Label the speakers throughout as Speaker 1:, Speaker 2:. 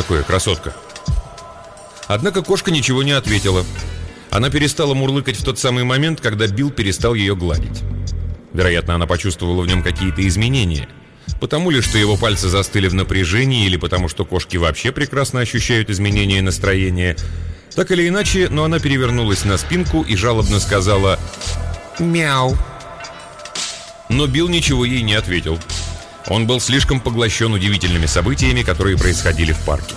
Speaker 1: такое, красотка?» Однако кошка ничего не ответила. Она перестала мурлыкать в тот самый момент, когда Билл перестал ее гладить. Вероятно, она почувствовала в нем какие-то изменения. Потому ли, что его пальцы застыли в напряжении, или потому, что кошки вообще прекрасно ощущают изменения настроения. Так или иначе, но она перевернулась на спинку и жалобно сказала «Мяу». Но Билл ничего ей не ответил. Он был слишком поглощен удивительными событиями, которые происходили в парке.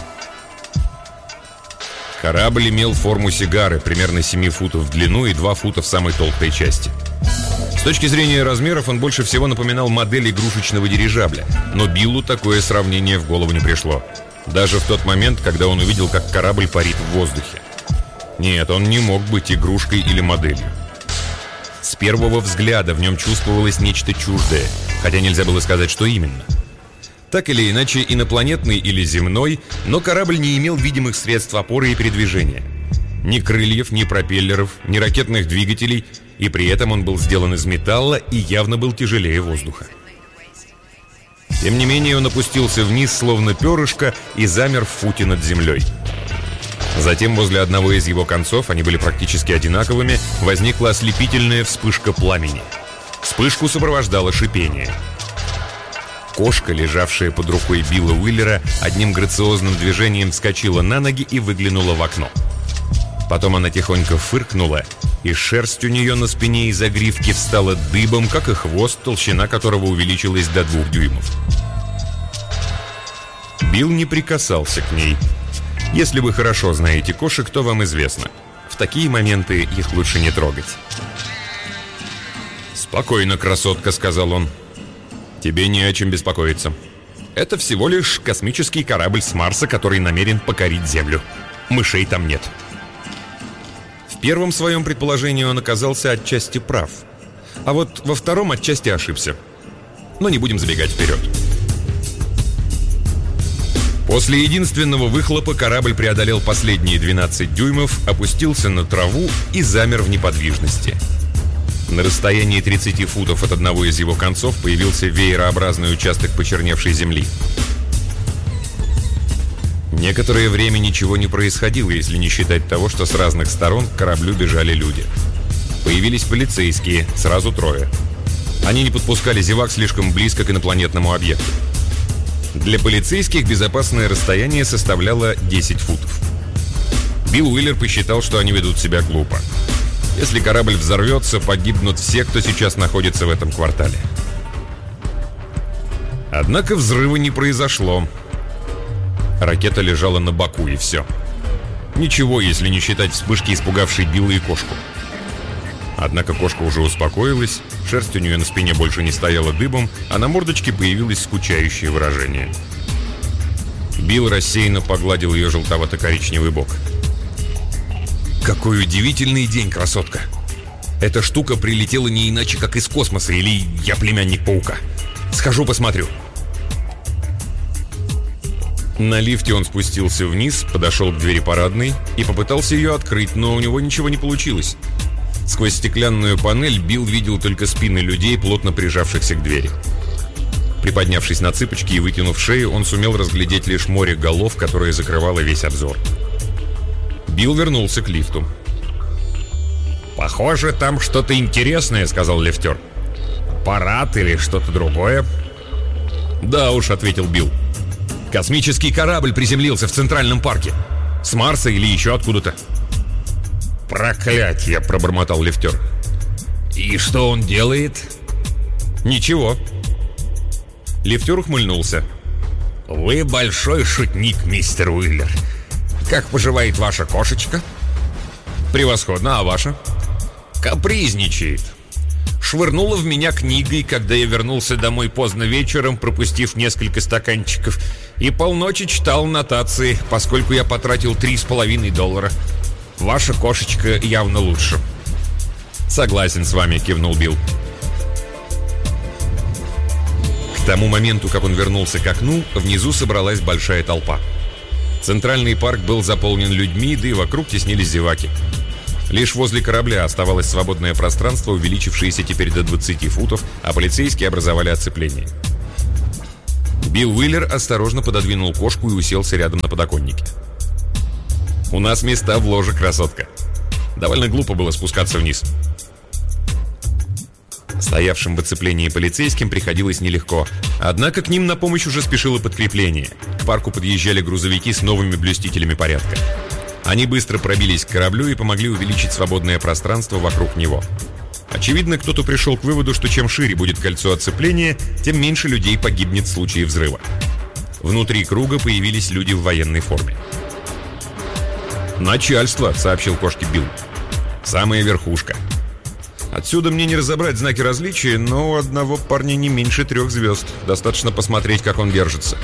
Speaker 1: Корабль имел форму сигары, примерно 7 футов в длину и 2 фута в самой толстой части. С точки зрения размеров он больше всего напоминал модель игрушечного дирижабля, но Биллу такое сравнение в голову не пришло. Даже в тот момент, когда он увидел, как корабль парит в воздухе. Нет, он не мог быть игрушкой или моделью. С первого взгляда в нем чувствовалось нечто чуждое, хотя нельзя было сказать, что именно. Так или иначе, инопланетный или земной, но корабль не имел видимых средств опоры и передвижения. Ни крыльев, ни пропеллеров, ни ракетных двигателей, и при этом он был сделан из металла и явно был тяжелее воздуха. Тем не менее, он опустился вниз, словно перышко, и замер в футе над землей. Затем возле одного из его концов, они были практически одинаковыми, возникла ослепительная вспышка пламени. Вспышку сопровождало шипение. Кошка, лежавшая под рукой Билла Уиллера, одним грациозным движением вскочила на ноги и выглянула в окно. Потом она тихонько фыркнула, и шерсть у нее на спине и загривке встала дыбом, как и хвост, толщина которого увеличилась до 2 дюймов. Билл не прикасался к ней. Если вы хорошо знаете кошек, то вам известно. В такие моменты их лучше не трогать. «Спокойно, красотка», — сказал он. «Тебе не о чем беспокоиться. Это всего лишь космический корабль с Марса, который намерен покорить Землю. Мышей там нет». В первом своем предположении он оказался отчасти прав. А вот во втором отчасти ошибся. Но не будем забегать вперед. После единственного выхлопа корабль преодолел последние 12 дюймов, опустился на траву и замер в неподвижности. На расстоянии 30 футов от одного из его концов появился веерообразный участок почерневшей земли. Некоторое время ничего не происходило, если не считать того, что с разных сторон к кораблю бежали люди. Появились полицейские, сразу 3. Они не подпускали зевак слишком близко к инопланетному объекту. Для полицейских безопасное расстояние составляло 10 футов. Билл Уиллер посчитал, что они ведут себя глупо. Если корабль взорвется, погибнут все, кто сейчас находится в этом квартале. Однако взрыва не произошло. Ракета лежала на боку, и все. Ничего, если не считать вспышки, испугавшей Билла и кошку. Однако кошка уже успокоилась, шерсть у нее на спине больше не стояла дыбом, а на мордочке появилось скучающее выражение. Билл рассеянно погладил ее желтовато-коричневый бок. «Какой удивительный день, красотка! Эта штука прилетела не иначе, как из космоса, или я племянник паука. Схожу посмотрю». На лифте он спустился вниз, подошел к двери парадной и попытался ее открыть, но у него ничего не получилось. Сквозь стеклянную панель Билл видел только спины людей, плотно прижавшихся к двери. Приподнявшись на цыпочки и вытянув шею, он сумел разглядеть лишь море голов, которое закрывало весь обзор. Билл вернулся к лифту. «Похоже, там что-то интересное», — сказал лифтер. «Парад или что-то другое?» «Да уж», — ответил Билл. «Космический корабль приземлился в Центральном парке. С Марса или еще откуда-то». «Проклятье!» — пробормотал лифтер. «И что он делает?» «Ничего». Лифтер ухмыльнулся. «Вы большой шутник, мистер Уиллер. Как поживает ваша кошечка?» «Превосходно, а ваша?» «Капризничает. Швырнула в меня книгой, когда я вернулся домой поздно вечером, пропустив несколько стаканчиков, и полночи читал нотации, поскольку я потратил $3,5. Ваша кошечка явно лучше». «Согласен с вами», — кивнул Билл. К тому моменту, как он вернулся к окну, внизу собралась большая толпа. Центральный парк был заполнен людьми, да и вокруг теснились зеваки. Лишь возле корабля оставалось свободное пространство, увеличившееся теперь до 20 футов, а полицейские образовали оцепление. Билл Уиллер осторожно пододвинул кошку и уселся рядом на подоконнике. «У нас места в ложе, красотка. Довольно глупо было спускаться вниз». Стоявшим в оцеплении полицейским приходилось нелегко. Однако к ним на помощь уже спешило подкрепление. К парку подъезжали грузовики с новыми блюстителями порядка. Они быстро пробились к кораблю и помогли увеличить свободное пространство вокруг него. Очевидно, кто-то пришел к выводу, что чем шире будет кольцо оцепления, тем меньше людей погибнет в случае взрыва. Внутри круга появились люди в военной форме. «Начальство», — сообщил кошке Билл. «Самая верхушка. Отсюда мне не разобрать знаки различия, но у одного парня не меньше 3 звезд. Достаточно посмотреть, как он держится».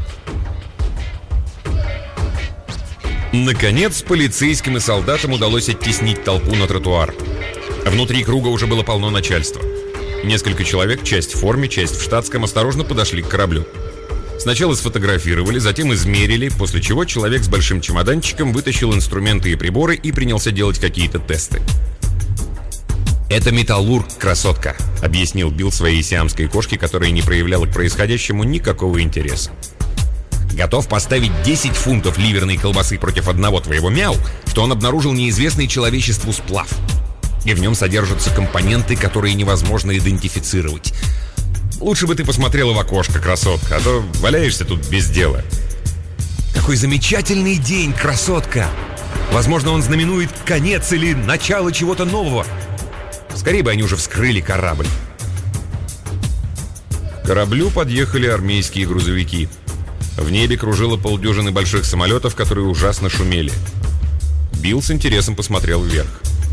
Speaker 1: Наконец, полицейским и солдатам удалось оттеснить толпу на тротуар. Внутри круга уже было полно начальства. Несколько человек, часть в форме, часть в штатском, осторожно подошли к кораблю. Сначала сфотографировали, затем измерили, после чего человек с большим чемоданчиком вытащил инструменты и приборы и принялся делать какие-то тесты. «Это металлург, красотка», — объяснил Билл своей сиамской кошке, которая не проявляла к происходящему никакого интереса. «Готов поставить 10 фунтов ливерной колбасы против одного твоего мяу, что он обнаружил неизвестный человечеству сплав. И в нем содержатся компоненты, которые невозможно идентифицировать. Лучше бы ты посмотрела в окошко, красотка, а то валяешься тут без дела». «Какой замечательный день, красотка! Возможно, он знаменует конец или начало чего-то нового. Скорее бы они уже вскрыли корабль». К кораблю подъехали армейские грузовики. В небе кружило полдюжины больших самолетов, которые ужасно шумели. Билл с интересом посмотрел вверх.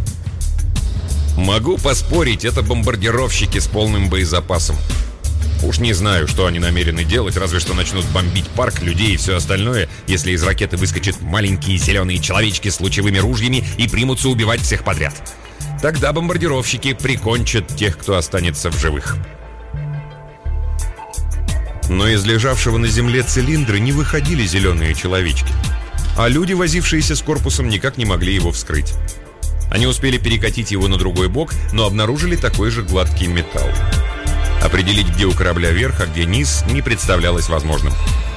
Speaker 1: «Могу поспорить, это бомбардировщики с полным боезапасом. Уж не знаю, что они намерены делать, разве что начнут бомбить парк, людей и все остальное, если из ракеты выскочат маленькие зеленые человечки с лучевыми ружьями и примутся убивать всех подряд. Тогда бомбардировщики прикончат тех, кто останется в живых». Но из лежавшего на земле цилиндра не выходили зеленые человечки, а люди, возившиеся с корпусом, никак не могли его вскрыть. Они успели перекатить его на другой бок, но обнаружили такой же гладкий металл. Определить, где у корабля верх, а где низ, не представлялось возможным.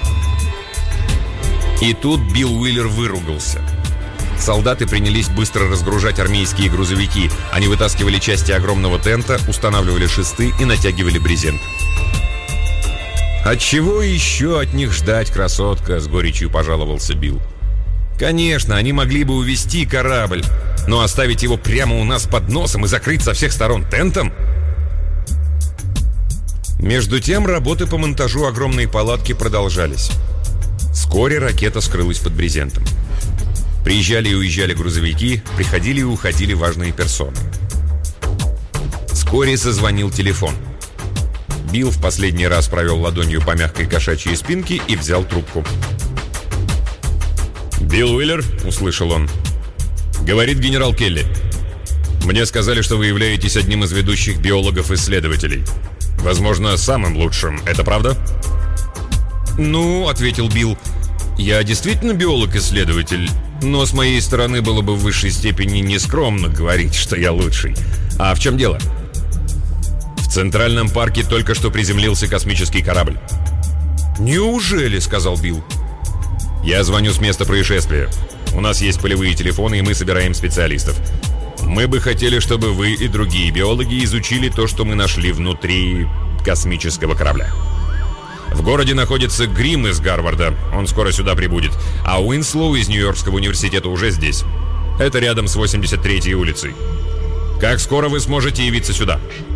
Speaker 1: И тут Билл Уиллер выругался. Солдаты принялись быстро разгружать армейские грузовики. Они вытаскивали части огромного тента, устанавливали шесты и натягивали брезент. «От чего еще от них ждать, красотка?» — с горечью пожаловался Билл. «Конечно, они могли бы увести корабль, но оставить его прямо у нас под носом и закрыть со всех сторон тентом?» Между тем, работы по монтажу огромной палатки продолжались. Вскоре ракета скрылась под брезентом. Приезжали и уезжали грузовики, приходили и уходили важные персоны. Вскоре зазвонил телефон. Билл в последний раз провел ладонью по мягкой кошачьей спинке и взял трубку. «Билл Уиллер», — услышал он, — «говорит генерал Келли. Мне сказали, что вы являетесь одним из ведущих биологов-исследователей. Возможно, самым лучшим. Это правда?» «Ну», — ответил Билл, — «я действительно биолог-исследователь, но с моей стороны было бы в высшей степени нескромно говорить, что я лучший. А в чем дело?» «В Центральном парке только что приземлился космический корабль». «Неужели?» — сказал Билл. «Я звоню с места происшествия. У нас есть полевые телефоны, и мы собираем специалистов. Мы бы хотели, чтобы вы и другие биологи изучили то, что мы нашли внутри космического корабля. В городе находится Грим из Гарварда, он скоро сюда прибудет, а Уинслоу из Нью-Йоркского университета уже здесь. Это рядом с 83-й улицей. Как скоро вы сможете явиться сюда?»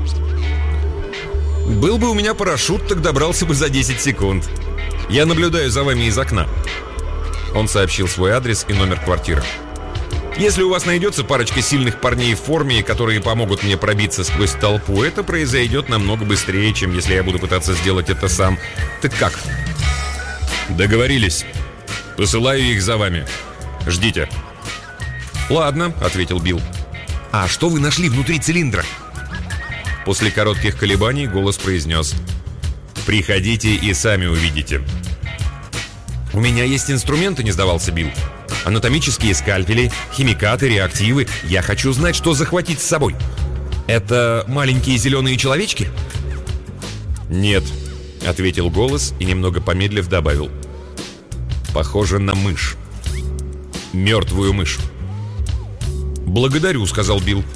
Speaker 1: «Был бы у меня парашют, так добрался бы за 10 секунд. Я наблюдаю за вами из окна». Он сообщил свой адрес и номер квартиры. «Если у вас найдется парочка сильных парней в форме, которые помогут мне пробиться сквозь толпу, это произойдет намного быстрее, чем если я буду пытаться сделать это сам. Так как?» «Договорились. Посылаю их за вами. Ждите». «Ладно», — ответил Билл. «А что вы нашли внутри цилиндра?» После коротких колебаний голос произнес: «Приходите и сами увидите». «У меня есть инструменты», — не сдавался Билл. «Анатомические скальпели, химикаты, реактивы. Я хочу знать, что захватить с собой. Это маленькие зеленые человечки?» «Нет. — ответил голос и, немного помедлив, добавил. «Похоже на мышь. Мертвую мышь». «Благодарю», — сказал Билл.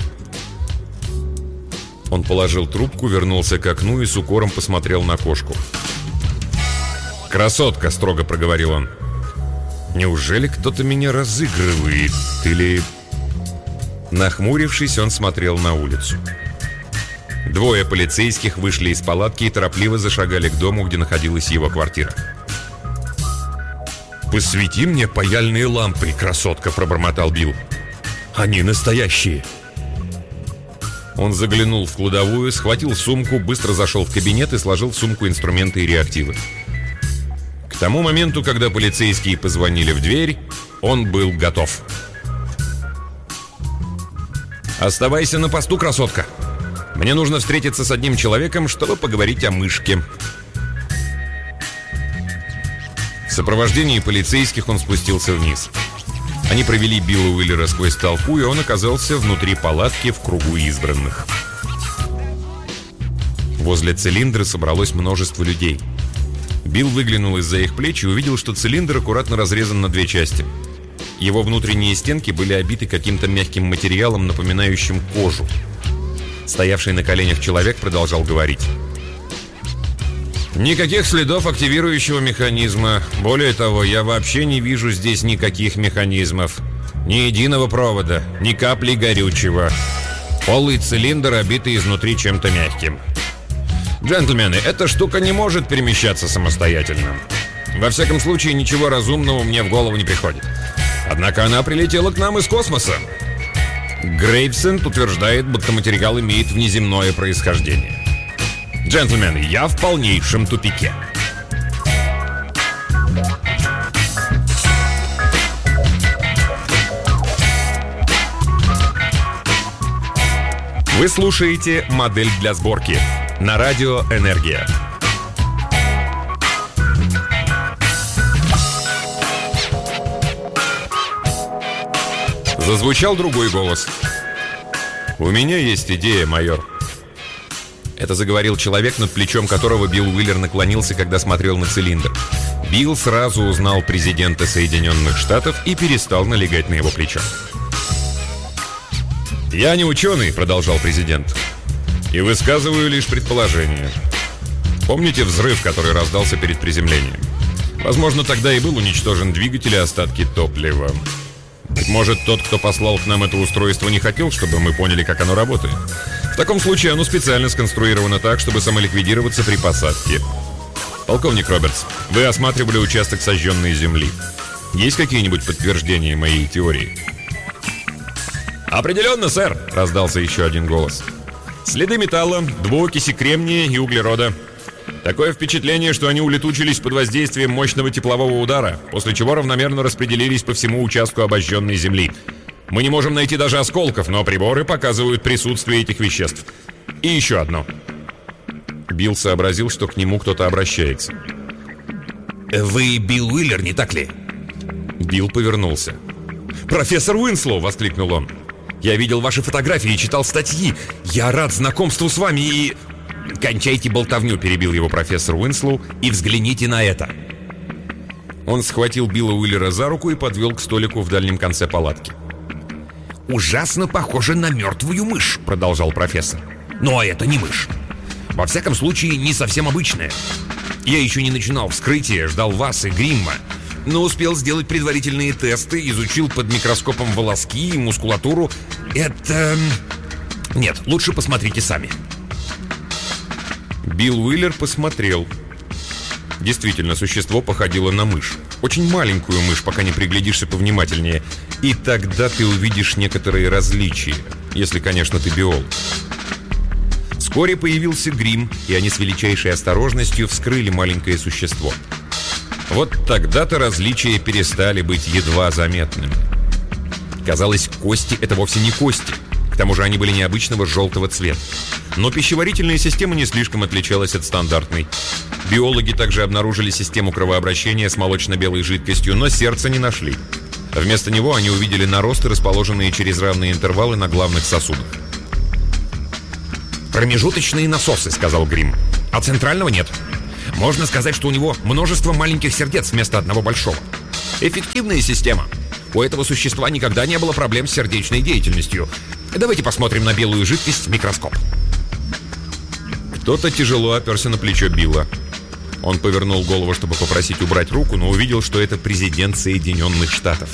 Speaker 1: Он положил трубку, вернулся к окну и с укором посмотрел на кошку. «Красотка», — строго проговорил он. «Неужели кто-то меня разыгрывает? Или...» Нахмурившись, он смотрел на улицу. Двое полицейских вышли из палатки и торопливо зашагали к дому, где находилась его квартира. «Посвети мне паяльные лампы, красотка», — пробормотал Билл. «Они настоящие». Он заглянул в кладовую, схватил сумку, быстро зашел в кабинет и сложил в сумку инструменты и реактивы. К тому моменту, когда полицейские позвонили в дверь, он был готов. «Оставайся на посту, красотка. Мне нужно встретиться с одним человеком, чтобы поговорить о мышке». В сопровождении полицейских он спустился вниз. Они провели Билла Уиллера сквозь толпу, и он оказался внутри палатки в кругу избранных. Возле цилиндра собралось множество людей. Билл выглянул из-за их плеч и увидел, что цилиндр аккуратно разрезан на две части. Его внутренние стенки были обиты каким-то мягким материалом, напоминающим кожу. Стоявший на коленях человек продолжал говорить. «Никаких следов активирующего механизма. Более того, я вообще не вижу здесь никаких механизмов. Ни единого провода, ни капли горючего. Полый цилиндр, обитый изнутри чем-то мягким. Джентльмены, эта штука не может перемещаться самостоятельно. Во всяком случае, ничего разумного мне в голову не приходит. Однако она прилетела к нам из космоса. Грейвсенд утверждает, будто материал имеет внеземное происхождение. Джентльмены, я в полнейшем тупике». Вы слушаете «Модель для сборки» на радио «Энергия». Зазвучал другой голос. «У меня есть идея, майор». Это заговорил человек, над плечом которого Билл Уиллер наклонился, когда смотрел на цилиндр. Билл сразу узнал президента Соединенных Штатов и перестал налегать на его плечо. «Я не ученый», — продолжал президент, — «и высказываю лишь предположение. Помните взрыв, который раздался перед приземлением? Возможно, тогда и был уничтожен двигатель и остатки топлива. Быть может, тот, кто послал к нам это устройство, не хотел, чтобы мы поняли, как оно работает. В таком случае оно специально сконструировано так, чтобы самоликвидироваться при посадке. Полковник Робертс, вы осматривали участок сожженной земли. Есть какие-нибудь подтверждения моей теории?» «Определенно, сэр», — раздался еще один голос. «Следы металла, двуокиси кремния и углерода. Такое впечатление, что они улетучились под воздействием мощного теплового удара, после чего равномерно распределились по всему участку обожженной земли. Мы не можем найти даже осколков, но приборы показывают присутствие этих веществ. И еще одно». Билл сообразил, что к нему кто-то обращается. «Вы Билл Уиллер, не так ли?» Билл повернулся. «Профессор Уинслоу!» — воскликнул он. «Я видел ваши фотографии и читал статьи. Я рад знакомству с вами и...» «Кончайте болтовню», — перебил его профессор Уинслоу, «и взгляните на это». Он схватил Билла Уиллера за руку и подвел к столику в дальнем конце палатки. «Ужасно похоже на мертвую мышь», — продолжал профессор. «Но это не мышь. Во всяком случае, не совсем обычная. Я еще не начинал вскрытие, ждал вас и Гримма, но успел сделать предварительные тесты, изучил под микроскопом волоски и мускулатуру. Это... Нет, лучше посмотрите сами». Билл Уиллер посмотрел. Действительно, существо походило на мышь. Очень маленькую мышь, пока не приглядишься повнимательнее. И тогда ты увидишь некоторые различия, если, конечно, ты биолог. Вскоре появился Грим, и они с величайшей осторожностью вскрыли маленькое существо. Вот тогда-то различия перестали быть едва заметными. Казалось, кости — это вовсе не кости. К тому же они были необычного желтого цвета. Но пищеварительная система не слишком отличалась от стандартной. Биологи также обнаружили систему кровообращения с молочно-белой жидкостью, но сердца не нашли. Вместо него они увидели наросты, расположенные через равные интервалы на главных сосудах. «Промежуточные насосы», — сказал Грим. «А центрального нет. Можно сказать, что у него множество маленьких сердец вместо одного большого. Эффективная система. У этого существа никогда не было проблем с сердечной деятельностью. Давайте посмотрим на белую жидкость в микроскоп. Кто-то тяжело оперся на плечо Билла. Он повернул голову, чтобы попросить убрать руку, но увидел, что это президент Соединенных Штатов.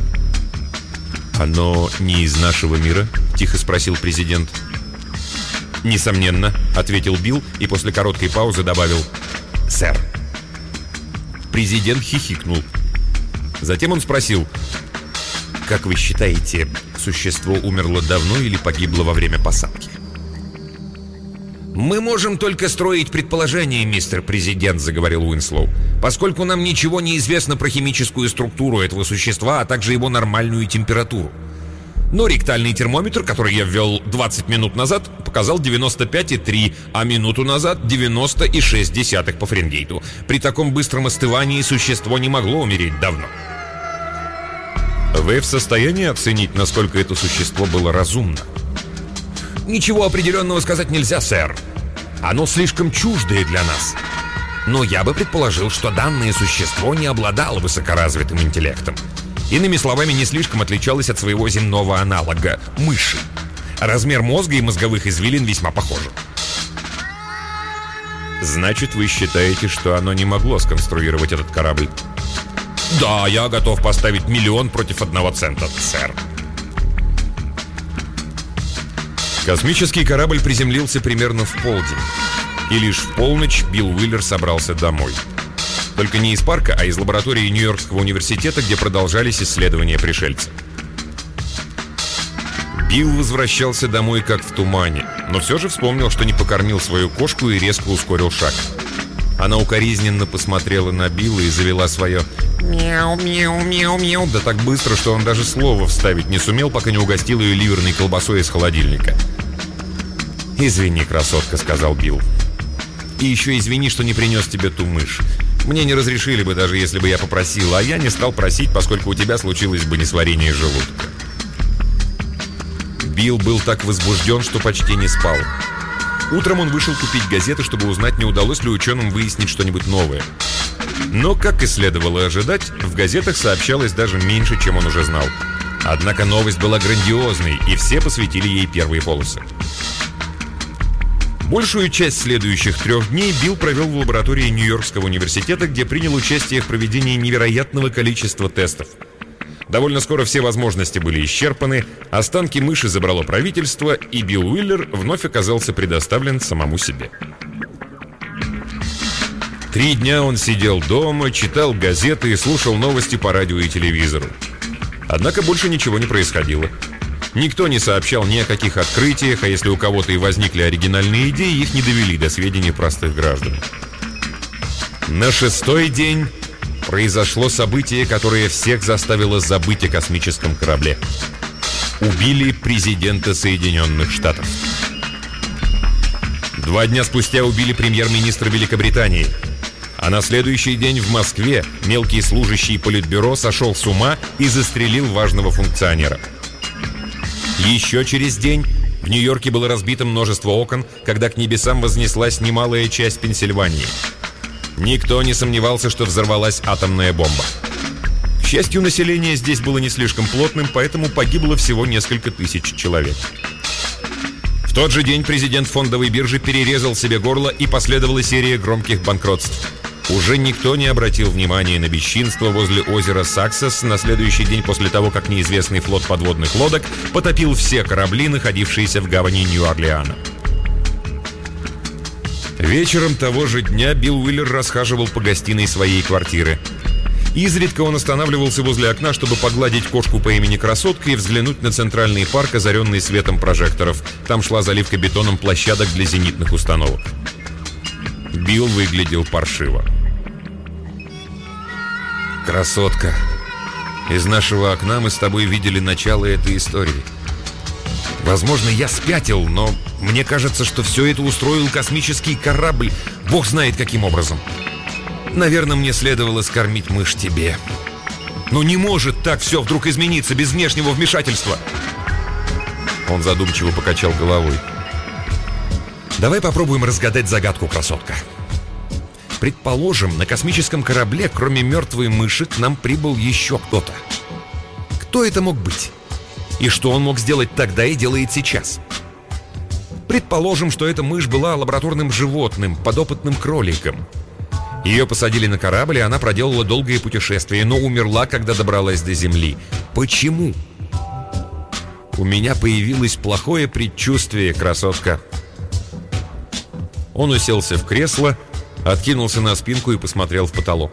Speaker 1: «Оно не из нашего мира?» — тихо спросил президент. «Несомненно», — ответил Билл и после короткой паузы добавил: «Сэр». Президент хихикнул. Затем он спросил: «Как вы считаете, существо умерло давно или погибло во время посадки?» «Мы можем только строить предположения, мистер президент», — заговорил Уинслоу, «поскольку нам ничего не известно про химическую структуру этого существа, а также его нормальную температуру. Но ректальный термометр, который я ввел 20 минут назад, показал 95,3, а минуту назад 90,6 по Фаренгейту. При таком быстром остывании существо не могло умереть давно». «Вы в состоянии оценить, насколько это существо было разумно?» «Ничего определенного сказать нельзя, сэр. Оно слишком чуждое для нас. Но я бы предположил, что данное существо не обладало высокоразвитым интеллектом. Иными словами, не слишком отличалось от своего земного аналога – мыши. Размер мозга и мозговых извилин весьма похожи». «Значит, вы считаете, что оно не могло сконструировать этот корабль?» «Да, я готов поставить 1 000 000 против 1 цента, сэр». Космический корабль приземлился примерно в полдень. И лишь в полночь Билл Уиллер собрался домой. Только не из парка, а из лаборатории Нью-Йоркского университета, где продолжались исследования пришельцев. Билл возвращался домой как в тумане, но все же вспомнил, что не покормил свою кошку и резко ускорил шаг. Она укоризненно посмотрела на Билла и завела свое «мяу-мяу-мяу-мяу», да так быстро, что он даже слова вставить не сумел, пока не угостил ее ливерной колбасой из холодильника. «Извини, красотка», — сказал Билл. «И еще извини, что не принес тебе ту мышь. Мне не разрешили бы, даже если бы я попросил, а я не стал просить, поскольку у тебя случилось бы несварение желудка». Билл был так возбужден, что почти не спал. Утром он вышел купить газеты, чтобы узнать, не удалось ли ученым выяснить что-нибудь новое. Но, как и следовало ожидать, в газетах сообщалось даже меньше, чем он уже знал. Однако новость была грандиозной, и все посвятили ей первые полосы. Большую часть следующих 3 дней Билл провел в лаборатории Нью-Йоркского университета, где принял участие в проведении невероятного количества тестов. Довольно скоро все возможности были исчерпаны, останки мыши забрало правительство, и Билл Уиллер вновь оказался предоставлен самому себе. 3 дня он сидел дома, читал газеты и слушал новости по радио и телевизору. Однако больше ничего не происходило. Никто не сообщал ни о каких открытиях, а если у кого-то и возникли оригинальные идеи, их не довели до сведения простых граждан. На 6-й день произошло событие, которое всех заставило забыть о космическом корабле. Убили президента Соединенных Штатов. 2 дня спустя убили премьер-министра Великобритании. А на следующий день в Москве мелкий служащий политбюро сошел с ума и застрелил важного функционера. Еще через день в Нью-Йорке было разбито множество окон, когда к небесам вознеслась немалая часть Пенсильвании. Никто не сомневался, что взорвалась атомная бомба. К счастью, население здесь было не слишком плотным, поэтому погибло всего несколько тысяч человек. В тот же день президент фондовой биржи перерезал себе горло, и последовала серия громких банкротств. Уже никто не обратил внимания на бесчинство возле озера Саксес на следующий день после того, как неизвестный флот подводных лодок потопил все корабли, находившиеся в гавани Нью-Орлеана. Вечером того же дня Билл Уиллер расхаживал по гостиной своей квартиры. Изредка он останавливался возле окна, чтобы погладить кошку по имени Красотка и взглянуть на центральный парк, озаренный светом прожекторов. Там шла заливка бетоном площадок для зенитных установок. Билл выглядел паршиво. «Красотка, из нашего окна мы с тобой видели начало этой истории. Возможно, я спятил, но мне кажется, что все это устроил космический корабль. Бог знает, каким образом. Наверное, мне следовало скормить мышь тебе. Но не может так все вдруг измениться без внешнего вмешательства». Он задумчиво покачал головой. «Давай попробуем разгадать загадку, красотка. Предположим, на космическом корабле, кроме мертвой мыши, к нам прибыл еще кто-то. Кто это мог быть? И что он мог сделать тогда и делает сейчас? Предположим, что эта мышь была лабораторным животным, подопытным кроликом. Ее посадили на корабль, и она проделала долгое путешествие, но умерла, когда добралась до Земли. Почему? У меня появилось плохое предчувствие, красотка. Он уселся в кресло, откинулся на спинку и посмотрел в потолок.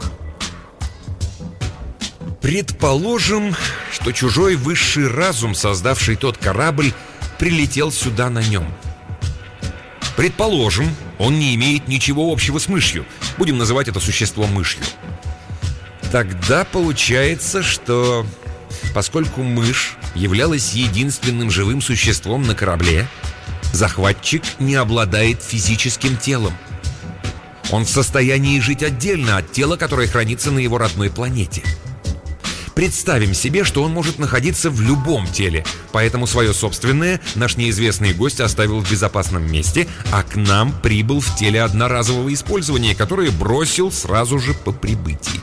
Speaker 1: Предположим, что чужой высший разум, создавший тот корабль, прилетел сюда на нем. Предположим, он не имеет ничего общего с мышью. Будем называть это существо мышью. Тогда получается, что поскольку мышь являлась единственным живым существом на корабле, захватчик не обладает физическим телом. Он в состоянии жить отдельно от тела, которое хранится на его родной планете. Представим себе, что он может находиться в любом теле, поэтому свое собственное наш неизвестный гость оставил в безопасном месте, а к нам прибыл в теле одноразового использования, которое бросил сразу же по прибытии.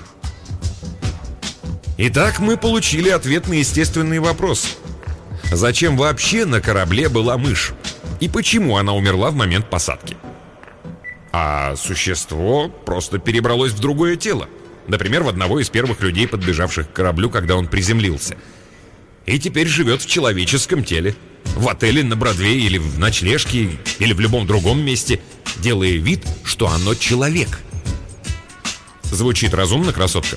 Speaker 1: Итак, мы получили ответ на естественный вопрос. Зачем вообще на корабле была мышь? И почему она умерла в момент посадки? А существо просто перебралось в другое тело. Например, в одного из первых людей, подбежавших к кораблю, когда он приземлился. И теперь живет в человеческом теле. В отеле на Бродвее или в ночлежке, или в любом другом месте, делая вид, что оно человек. Звучит разумно, красотка?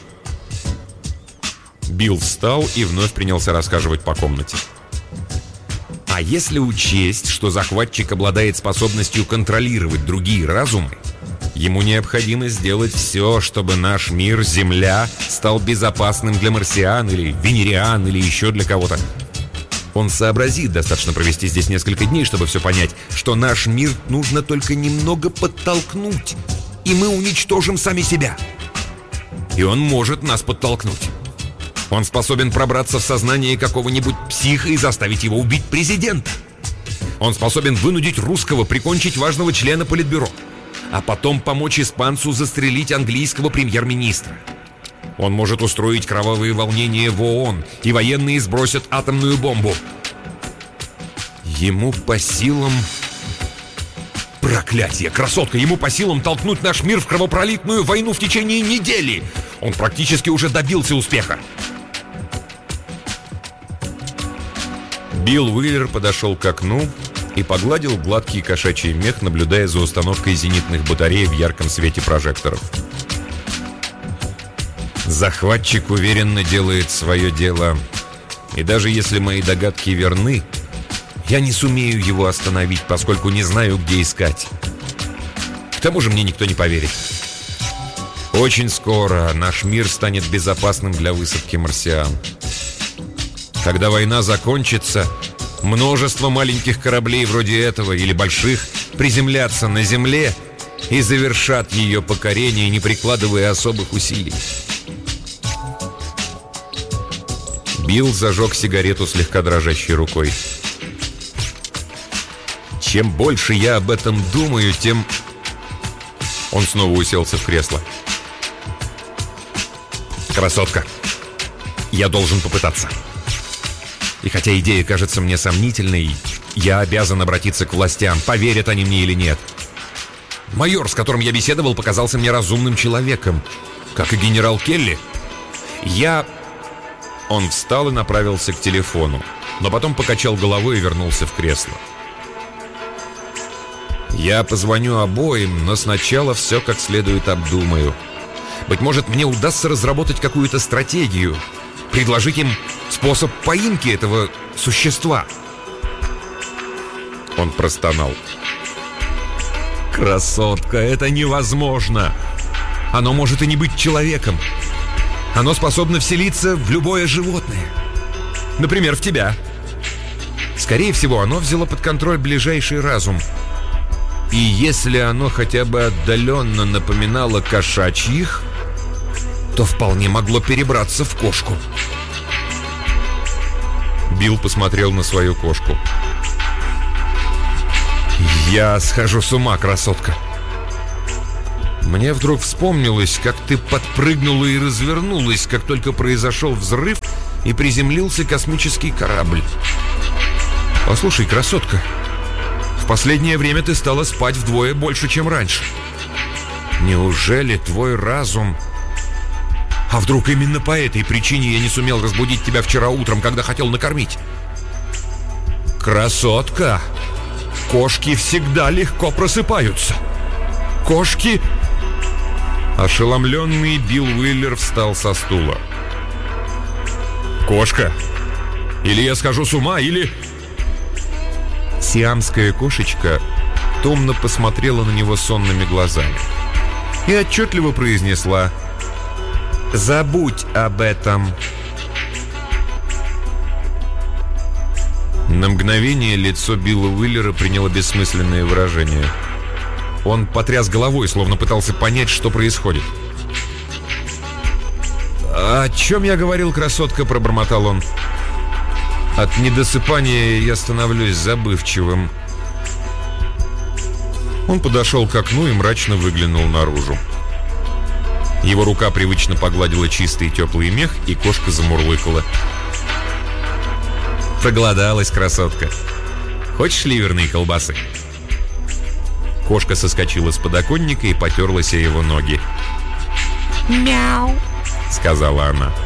Speaker 1: Билл встал и вновь принялся расхаживать по комнате. А если учесть, что захватчик обладает способностью контролировать другие разумы, ему необходимо сделать все, чтобы наш мир, Земля, стал безопасным для марсиан или венериан или еще для кого-то. Он сообразит, достаточно провести здесь несколько дней, чтобы все понять, что наш мир нужно только немного подтолкнуть, и мы уничтожим сами себя. И он может нас подтолкнуть. Он способен пробраться в сознание какого-нибудь психа и заставить его убить президента. Он способен вынудить русского прикончить важного члена Политбюро, а потом помочь испанцу застрелить английского премьер-министра. Он может устроить кровавые волнения в ООН, и военные сбросят атомную бомбу. Ему по силам... Проклятие, красотка! Ему по силам толкнуть наш мир в кровопролитную войну в течение недели! Он практически уже добился успеха. Билл Уиллер подошел к окну и погладил гладкий кошачий мех, наблюдая за установкой зенитных батарей в ярком свете прожекторов. Захватчик уверенно делает свое дело. И даже если мои догадки верны, я не сумею его остановить, поскольку не знаю, где искать. К тому же мне никто не поверит. Очень скоро наш мир станет безопасным для высадки марсиан. Когда война закончится, множество маленьких кораблей вроде этого или больших приземлятся на Земле и завершат ее покорение, не прикладывая особых усилий. Билл зажег сигарету слегка дрожащей рукой. Чем больше я об этом думаю, тем... Он снова уселся в кресло. Красотка, я должен попытаться. И хотя идея кажется мне сомнительной, я обязан обратиться к властям, поверят они мне или нет. Майор, с которым я беседовал, показался мне разумным человеком, как и генерал Келли. Он встал и направился к телефону, но потом покачал головой и вернулся в кресло. Я позвоню обоим, но сначала все как следует обдумаю. Быть может, мне удастся разработать какую-то стратегию, предложить им способ поимки этого существа. Он простонал. Красотка, это невозможно. Оно может и не быть человеком. Оно способно вселиться в любое животное. Например, в тебя. Скорее всего, оно взяло под контроль ближайший разум. И если оно хотя бы отдаленно напоминало кошачьих, то вполне могло перебраться в кошку. Билл посмотрел на свою кошку. Я схожу с ума, красотка. Мне вдруг вспомнилось, как ты подпрыгнула и развернулась, как только произошел взрыв и приземлился космический корабль. Послушай, красотка, в последнее время ты стала спать вдвое больше, чем раньше. Неужели твой разум... А вдруг именно по этой причине я не сумел разбудить тебя вчера утром, когда хотел накормить? Красотка! Кошки всегда легко просыпаются. Кошки... Ошеломленный Билл Уиллер встал со стула. «Кошка? Или я схожу с ума, или...» Сиамская кошечка томно посмотрела на него сонными глазами и отчетливо произнесла: «Забудь об этом». На мгновение лицо Билла Уиллера приняло бессмысленное выражение. Он потряс головой, словно пытался понять, что происходит. «О чем я говорил, красотка?» — пробормотал он. «От недосыпания я становлюсь забывчивым». Он подошел к окну и мрачно выглянул наружу. Его рука привычно погладила чистый теплый мех, и кошка замурлыкала. «Проголодалась, красотка. Хочешь ливерные колбасы?» Кошка соскочила с подоконника и потерлась о его ноги. «Мяу», — сказала она.